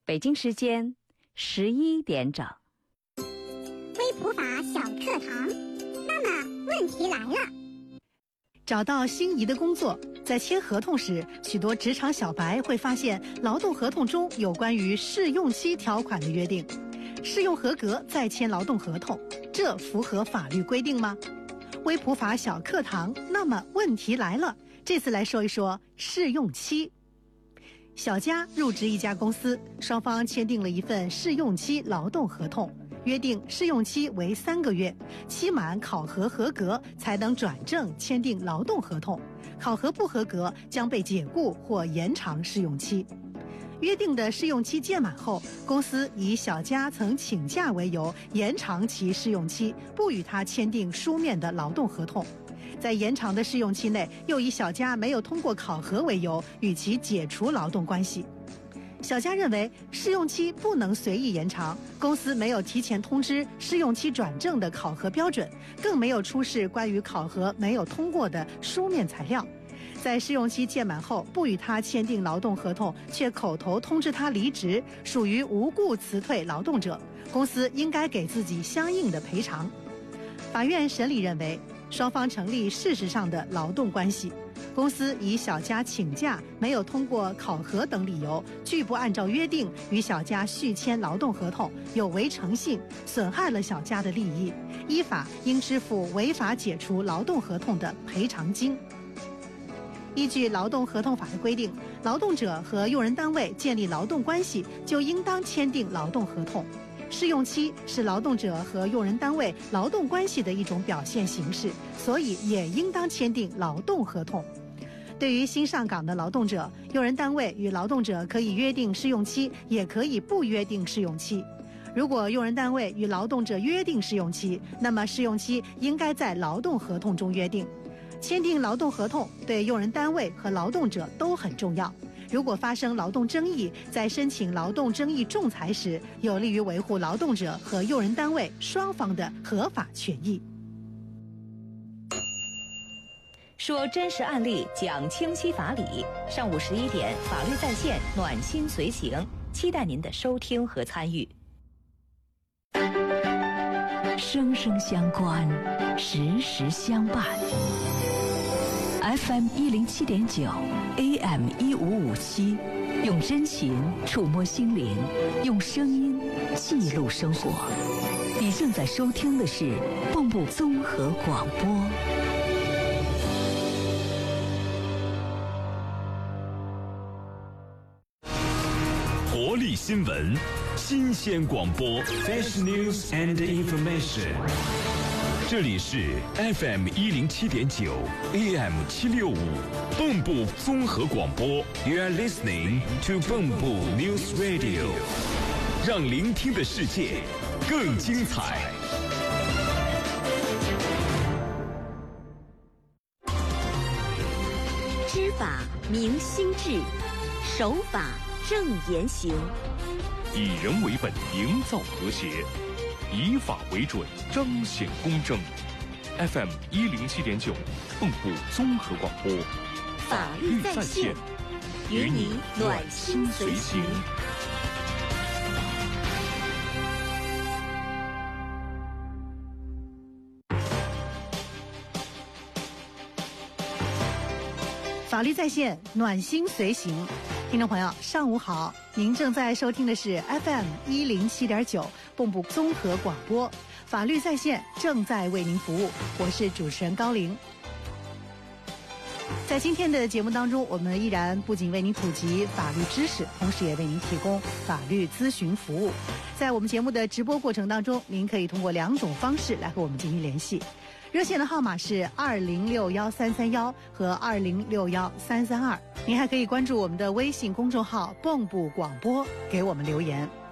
北京时间11点整。 微普法小课堂。那么问题来了， 找到心仪的工作，在签合同时，许多职场小白会发现劳动合同中有关于试用期条款的约定。试用合格再签劳动合同，这符合法律规定吗？微普法小课堂。那么问题来了，这次来说一说试用期。小佳入职一家公司，双方签订了一份试用期劳动合同，约定试用期为3个月，期满考核合格才能转正签订劳动合同，考核不合格将被解雇或延长试用期。约定的试用期届满后，公司以小佳曾请假为由延长其试用期，不与他签订书面的劳动合同。在延长的试用期内，又以小佳没有通过考核为由，与其解除劳动关系。小佳认为试用期不能随意延长，公司没有提前通知试用期转正的考核标准，更没有出示关于考核没有通过的书面材料。在试用期届满后，不与他签订劳动合同，却口头通知他离职，属于无故辞退劳动者，公司应该给自己相应的赔偿。法院审理认为，双方成立事实上的劳动关系，公司以小佳请假、没有通过考核等理由，拒不按照约定与小佳续签劳动合同，有违诚信，损害了小佳的利益，依法应支付违法解除劳动合同的赔偿金。依据劳动合同法的规定，劳动者和用人单位建立劳动关系，就应当签订劳动合同。试用期是劳动者和用人单位劳动关系的一种表现形式，所以也应当签订劳动合同。对于新上岗的劳动者，用人单位与劳动者可以约定试用期，也可以不约定试用期。如果用人单位与劳动者约定试用期，那么试用期应该在劳动合同中约定。签订劳动合同对用人单位和劳动者都很重要。如果发生劳动争议，在申请劳动争议仲裁时，有利于维护劳动者和用人单位双方的合法权益。 说真实案例，讲清晰法理。上午11点，法律在线，暖心随行，期待您的收听和参与。 生生相关，时时相伴。FM 107.9 AM 1557，用真情触摸心灵，用声音记录生活。你正在收听的是蚌埠综合广播。 活力新闻，新鲜广播 ，Fresh News and Information。这里是 FM 107.9 AM 765，蚌埠综合广播。You are listening to 蚌埠 News Radio， 让聆听的世界更精彩。 知法明心智，守法正言行， 以人为本，营造和谐。以法为准，彰显公正。FM 107.9，蚌埠综合广播， 法律在线，与你暖心随行。 法律在线，暖心随行。听众朋友，上午好，您正在收听的是 FM 107.9蚌埠综合广播，法律在线正在为您服务，我是主持人高玲。在今天的节目当中，我们依然不仅为您普及法律知识，同时也为您提供法律咨询服务。在我们节目的直播过程当中，您可以通过2种方式来和我们进行联系。热线的号码是20613331和20613332。您还可以关注我们的微信公众号蚌埠广播，给我们留言。